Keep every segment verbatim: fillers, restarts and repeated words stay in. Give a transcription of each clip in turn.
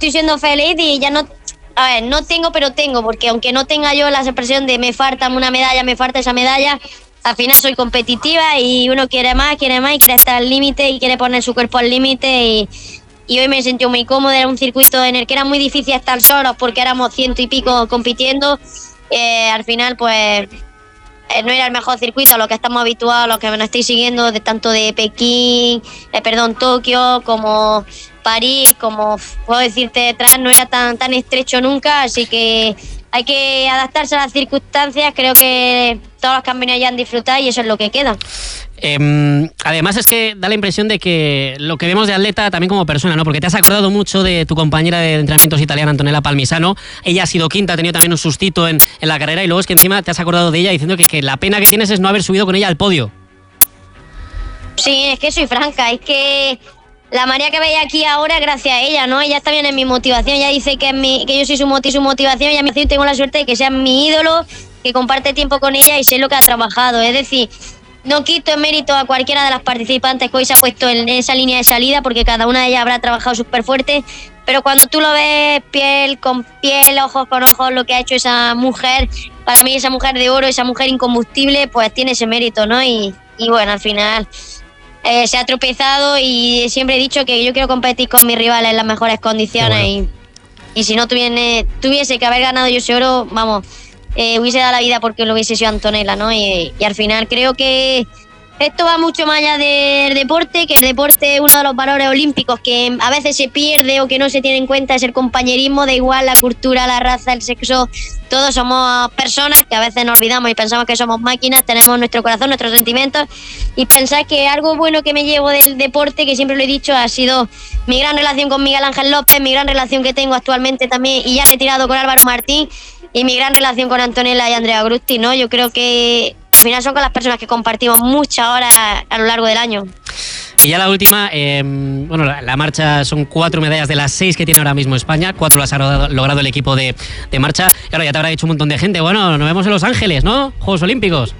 estoy siendo feliz y ya no... A ver, no tengo, pero tengo, porque aunque no tenga yo la expresión de me falta una medalla, me falta esa medalla, al final soy competitiva y uno quiere más, quiere más y quiere estar al límite y quiere poner su cuerpo al límite y, y hoy me he sentido muy cómoda. Era un circuito en el que era muy difícil estar solos porque éramos ciento y pico compitiendo. Eh, al final, pues... no era el mejor circuito a lo que estamos habituados, los que me estáis siguiendo, de tanto de Pekín, eh, perdón, Tokio, como París, como puedo decirte detrás, no era tan, tan estrecho nunca, así que hay que adaptarse a las circunstancias. Creo que todos los que han venido ya han disfrutado y eso es lo que queda. Eh, además es que da la impresión de que lo que vemos de atleta también como persona, ¿no? Porque te has acordado mucho de tu compañera de entrenamientos italiana, Antonella Palmisano. Ella ha sido quinta, ha tenido también un sustito en, en la carrera y luego es que encima te has acordado de ella diciendo que, que la pena que tienes es no haber subido con ella al podio. Sí, es que soy franca, es que la María que veis aquí ahora, gracias a ella, ¿no? Ella también es mi motivación, ella dice que, es mi, que yo soy su, moti- su motivación y a mí tengo la suerte de que sea mi ídolo, que comparte tiempo con ella y sé lo que ha trabajado. Es decir, no quito mérito a cualquiera de las participantes que hoy se ha puesto en esa línea de salida porque cada una de ellas habrá trabajado súper fuerte, pero cuando tú lo ves piel con piel, ojos con ojos, lo que ha hecho esa mujer, para mí esa mujer de oro, esa mujer incombustible, pues tiene ese mérito, ¿no? Y, y bueno, al final... Eh, se ha tropezado y siempre he dicho que yo quiero competir con mis rivales en las mejores condiciones. Bueno. y, y si no tuviese, tuviese que haber ganado yo ese oro, vamos, eh, hubiese dado la vida porque lo hubiese sido Antonella, ¿no? Y, y al final creo que esto va mucho más allá del deporte, que el deporte es uno de los valores olímpicos que a veces se pierde o que no se tiene en cuenta, es el compañerismo, da igual la cultura, la raza, el sexo, todos somos personas que a veces nos olvidamos y pensamos que somos máquinas, tenemos nuestro corazón, nuestros sentimientos, y pensar que algo bueno que me llevo del deporte, que siempre lo he dicho, ha sido mi gran relación con Miguel Ángel López, mi gran relación que tengo actualmente también y ya retirado con Álvaro Martín, y mi gran relación con Antonella y Andrea Grusti, ¿no? Yo creo que al final son con las personas que compartimos muchas horas a lo largo del año. Y ya la última, eh, bueno, la, la marcha son cuatro medallas de las seis que tiene ahora mismo España, cuatro las ha logrado el equipo de, de marcha. Claro, ya te habrá dicho un montón de gente, bueno, nos vemos en Los Ángeles, ¿no? Juegos Olímpicos.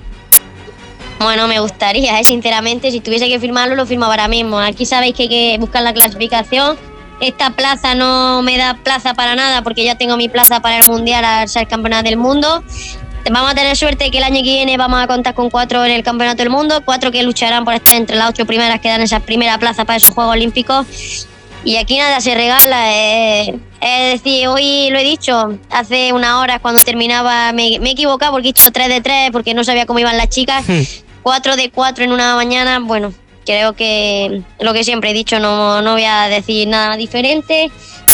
Bueno, me gustaría, ¿eh? Sinceramente, si tuviese que firmarlo, lo firmaba ahora mismo. Aquí sabéis que hay que buscar la clasificación. Esta plaza no me da plaza para nada porque ya tengo mi plaza para el Mundial al ser campeona del mundo. Vamos a tener suerte que el año que viene vamos a contar con cuatro en el Campeonato del Mundo, cuatro que lucharán por estar entre las ocho primeras que dan esa primera plaza para esos Juegos Olímpicos. Y aquí nada se regala. Eh, es decir, hoy lo he dicho, hace unas horas cuando terminaba me, me he equivocado porque he hecho tres de tres porque no sabía cómo iban las chicas. cuatro de cuatro en una mañana, bueno, creo que lo que siempre he dicho, no, no voy a decir nada diferente.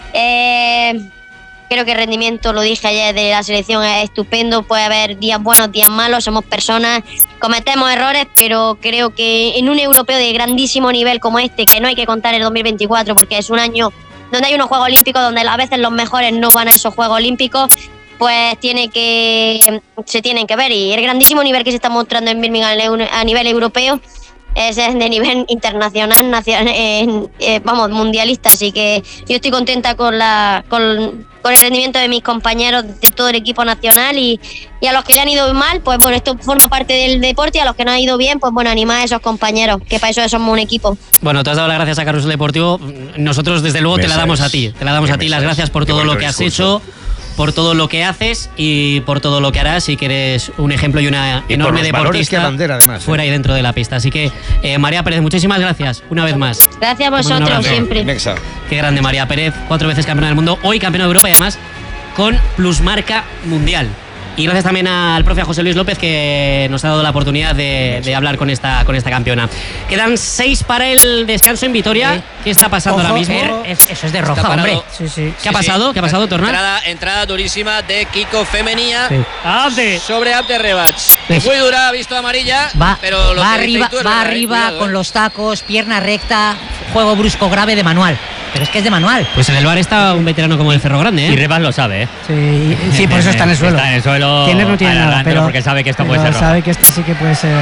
Eh... Creo que el rendimiento, lo dije ayer, de la selección es estupendo. Puede haber días buenos, días malos, somos personas, cometemos errores, pero creo que en un europeo de grandísimo nivel como este, que no hay que contar el dos mil veinticuatro porque es un año donde hay unos Juegos Olímpicos, donde a veces los mejores no ganan esos Juegos Olímpicos, pues tiene que se tienen que ver. Y el grandísimo nivel que se está mostrando en Birmingham a nivel europeo es de nivel internacional, nacional, eh, eh, vamos, mundialista, así que yo estoy contenta con la con, con el rendimiento de mis compañeros de todo el equipo nacional y, y a los que le han ido mal, pues bueno, esto forma parte del deporte y a los que no han ido bien, pues bueno, animar a esos compañeros, que para eso somos un equipo. Bueno, te has dado las gracias a Carrusel Deportivo, nosotros desde luego te la damos a ti, te la damos a ti las gracias por todo lo que has hecho, por todo lo que haces y por todo lo que harás y que eres un ejemplo y una y enorme deportista bandera, además, fuera ¿eh? y dentro de la pista. Así que, eh, María Pérez, muchísimas gracias una vez más. Gracias a vosotros siempre. Nexa. Qué grande María Pérez, cuatro veces campeona del mundo, hoy campeona de Europa y además con plusmarca mundial. Y gracias también al profe José Luis López que nos ha dado la oportunidad de, de hablar con esta, con esta campeona. Quedan seis para el descanso en Vitoria. Sí. ¿Qué está pasando Ojo, ahora mismo? Er, eso es de roja, hombre. Sí, sí. ¿Qué ha pasado? ¿Qué ha pasado, Tornal? Entrada, entrada durísima de Kiko Femenía sí. sobre Abde Rebach. Sí. Muy dura, ha visto amarilla, va, pero lo va que arriba, dice tú es va verdad, arriba eh, cuidado, con eh. los tacos, pierna recta, juego brusco grave de manual. Pero es que es de manual. Pues en el bar está un veterano como el Ferro Grande, ¿eh? Y Rebach lo sabe, ¿eh? Sí, sí, por eso está en el suelo. Está en el suelo. Tienes no tiene nada, pero porque sabe que esto pero puede ser roja. sabe que esto sí que puede ser.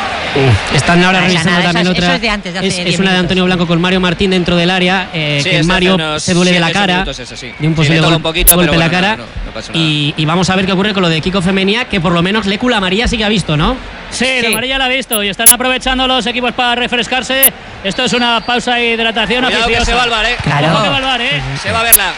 Uf. Están ahora Esa revisando nada, también eso es- otra. eso es de antes, de hace es, diez es una de minutos. Antonio Blanco con Mario Martín dentro del área. Eh, Sí, que es de Mario hace unos se duele de la siete, cara. ocho minutos esa, sí. De un Sí, posible le toca gol- un poquito, golpe pero en la bueno, cara. no, no, no pasa nada. y, y vamos a ver qué ocurre con lo de Kiko Femenía, que por lo menos Lecula María sí que ha visto, ¿no? Sí, Sí. la amarilla la ha visto y están aprovechando los equipos para refrescarse. Esto es una pausa de hidratación Cuidado que oficiosa. se va al bar, ¿eh? Claro. Ojo que va al bar, ¿eh? Se va a verla.